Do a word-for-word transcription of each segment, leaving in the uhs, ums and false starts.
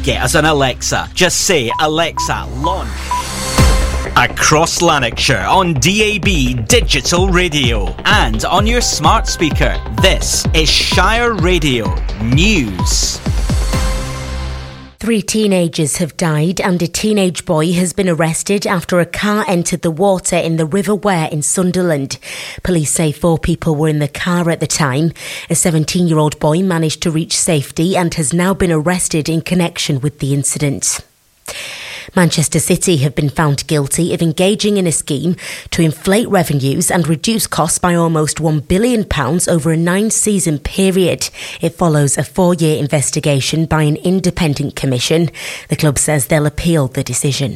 Get us an Alexa. Just say, Alexa, launch. Across Lanarkshire on D A B Digital Radio and on your smart speaker. This is Shire Radio News. Three teenagers have died and a teenage boy has been arrested after a car entered the water in the River Wear in Sunderland. Police say four people were in the car at the time. A seventeen-year-old boy managed to reach safety and has now been arrested in connection with the incident. Manchester City have been found guilty of engaging in a scheme to inflate revenues and reduce costs by almost one billion pounds over a nine-season period. It follows a four-year investigation by an independent commission. The club says they'll appeal the decision.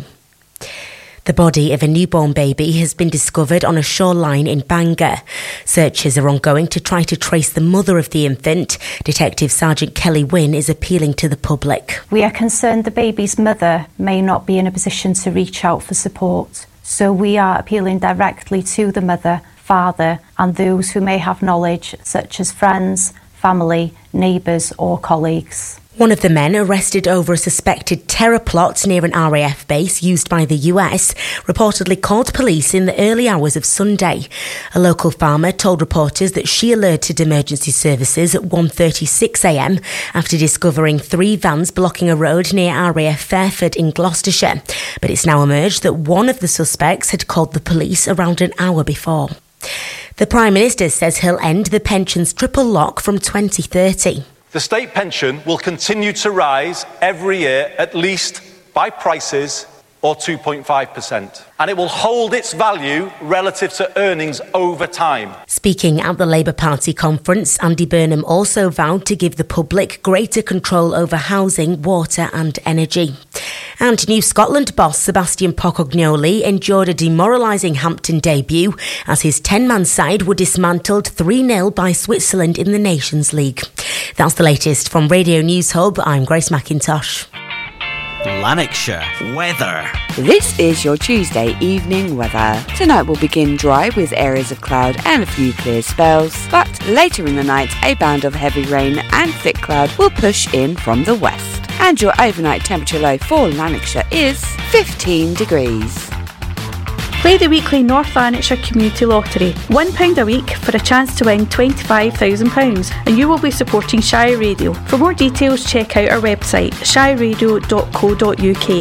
The body of a newborn baby has been discovered on a shoreline in Bangor. Searches are ongoing to try to trace the mother of the infant. Detective Sergeant Kelly Wynne is appealing to the public. We are concerned the baby's mother may not be in a position to reach out for support. So we are appealing directly to the mother, father and those who may have knowledge, such as friends, family, neighbours or colleagues. One of the men arrested over a suspected terror plot near an R A F base used by the U S reportedly called police in the early hours of Sunday. A local farmer told reporters that she alerted emergency services at one thirty-six a m after discovering three vans blocking a road near R A F Fairford in Gloucestershire. But it's now emerged that one of the suspects had called the police around an hour before. The Prime Minister says he'll end the pensions triple lock from twenty thirty. The state pension will continue to rise every year, at least by prices or two point five percent. And it will hold its value relative to earnings over time. Speaking at the Labour Party conference, Andy Burnham also vowed to give the public greater control over housing, water and energy. And New Scotland boss Sebastian Pocognoli endured a demoralising Hampton debut as his ten-man side were dismantled three nil by Switzerland in the Nations League. That's the latest from Radio News Hub. I'm Grace McIntosh. Lanarkshire weather. This is your Tuesday evening weather. Tonight will begin dry with areas of cloud and a few clear spells, but later in the night a band of heavy rain and thick cloud will push in from the west. And your overnight temperature low for Lanarkshire is fifteen degrees. Play the weekly North Lanarkshire Community Lottery. one pound a week for a chance to win twenty-five thousand pounds, and you will be supporting Shire Radio. For more details, check out our website, shire radio dot co dot u k.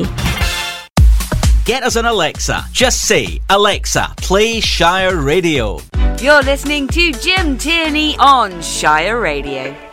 Get us an Alexa. Just say, Alexa, play Shire Radio. You're listening to Jim Tierney on Shire Radio.